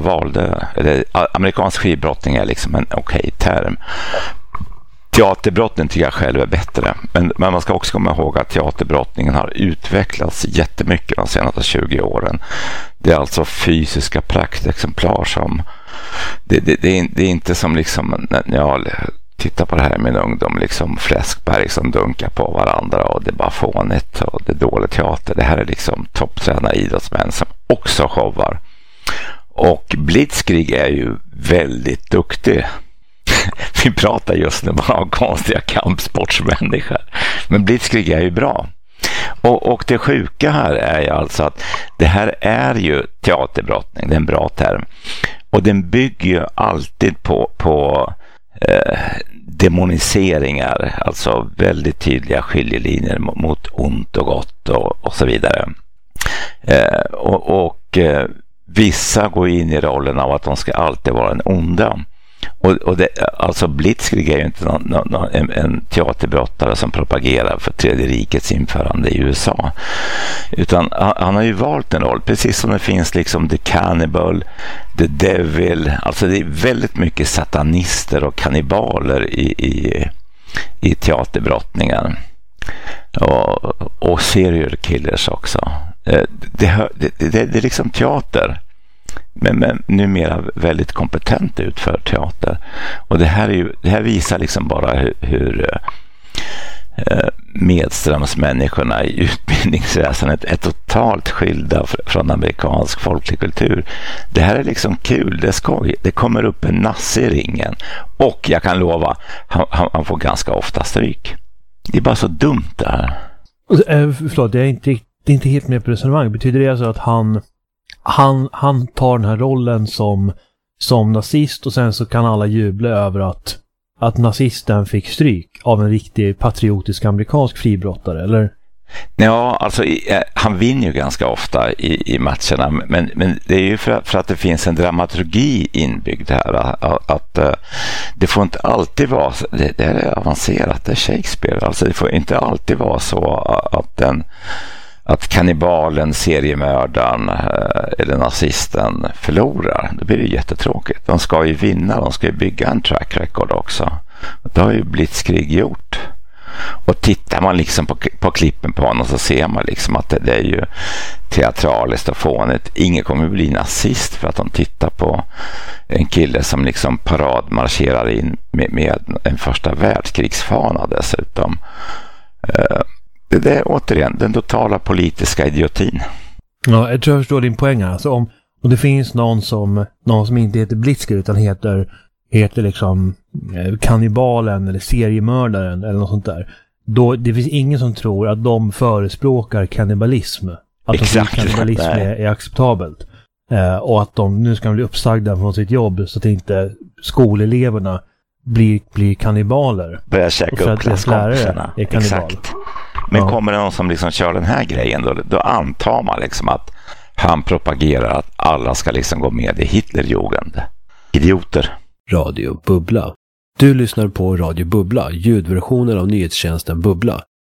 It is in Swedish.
valde, eller amerikansk skivbrottning är liksom en okej term. Teaterbrottning tycker jag själv är bättre. Men man ska också komma ihåg att teaterbrottningen har utvecklats jättemycket de senaste 20 åren. Det är alltså fysiska praktexemplar som... Det är inte som liksom... När jag tittar på det här med en ungdom, liksom fläskberg som dunkar på varandra och det är bara fånigt och det är dålig teater. Det här är liksom topptränade idrottsmän som också showar. Och Blitzkrieg är ju väldigt duktig. Vi pratar just nu bara om konstiga kampsportsmänniskor. Men Blitzkrieg är ju bra. Och det sjuka här är ju alltså att det här är ju teaterbrottning. Det är en bra term. Och den bygger ju alltid på demoniseringar. Alltså väldigt tydliga skiljelinjer mot ont och gott och så vidare. Vissa går in i rollen av att de ska alltid vara en onda. Och det, alltså Blitzkrieg är ju inte en teaterbrottare som propagerar för Tredje rikets införande i USA. Utan han har ju valt en roll, precis som det finns liksom The Cannibal, The Devil. Alltså det är väldigt mycket satanister och kannibaler i teaterbrottningar. Och serial killers också. Det är liksom teater. Men numera väldigt kompetent utför teater. Och det här visar liksom bara hur medströmsmänniskorna i utbildningsväsendet är totalt skilda från amerikansk folklig kultur. Det här är liksom kul, det är skoj. Det kommer upp en nasse i ringen. Och jag kan lova, han får ganska ofta stryk. Det är bara så dumt det här. Förlåt, det är inte helt med på resonemang. Betyder det alltså att han tar den här rollen som nazist och sen så kan alla jubla över att nazisten fick stryk av en riktig patriotisk amerikansk fribrottare, eller? Ja, alltså han vinner ju ganska ofta i matcherna, men det är ju för att det finns en dramaturgi inbyggd här, att det får inte alltid vara, det är avancerat, det är Shakespeare, alltså det får inte alltid vara så att kannibalen, seriemördaren eller nazisten förlorar. Då blir det jättetråkigt. De ska ju vinna, de ska ju bygga en track record också. Det har ju Blitzkrieg gjort. Och tittar man liksom på klippen på honom så ser man liksom att det är ju teatraliskt och fånigt. Ingen kommer bli nazist för att de tittar på en kille som liksom paradmarscherar in med en första världskrigsfana dessutom. Det är återigen den totala politiska idiotin. Ja, jag tror jag förstår din poäng. Alltså om det finns någon som inte heter Blitzkrieg utan heter liksom kannibalen eller seriemördaren eller något sånt där. Då det finns ingen som tror att de förespråkar kannibalism. Att kannibalism är acceptabelt. Och att nu ska de bli uppsagda från sitt jobb så att inte skoleleverna blir kannibaler. Börja käka upp klasskompisarna. Exakt. Men kommer det någon som liksom kör den här grejen då antar man liksom att han propagerar att alla ska liksom gå med i Hitlerjugend. Idioter. Radio Bubbla. Du lyssnar på Radio Bubbla, ljudversionen av nyhetstjänsten Bubbla.